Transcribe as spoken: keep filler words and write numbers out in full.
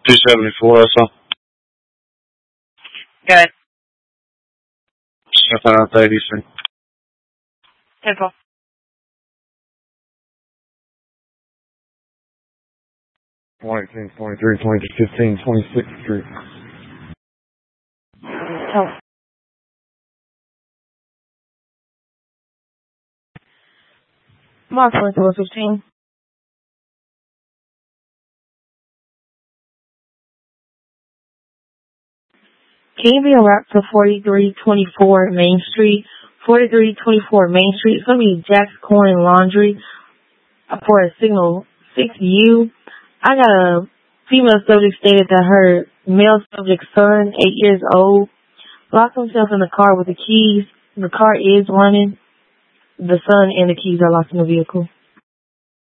two seventy-four, that's all. Good. Nothing out there, decent. Simple. one eighteen, twenty-three, twenty-two, fifteen, twenty-sixth Street. Oh. Mark twenty-four fifteen. Can you be a rep to forty-three twenty-four Main Street? forty-three twenty-four Main Street. It's going to be Jack's Coin Laundry for a signal six U. I got a female subject stated that her male subject's son, eight years old, locked himself in the car with the keys. The car is running. The son and the keys are locked in the vehicle.